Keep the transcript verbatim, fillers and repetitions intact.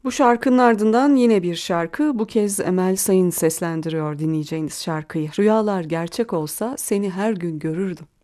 Bu şarkının ardından yine bir şarkı. Bu kez Emel Sayın seslendiriyor dinleyeceğiniz şarkıyı. Rüyalar gerçek olsa seni her gün görürdüm.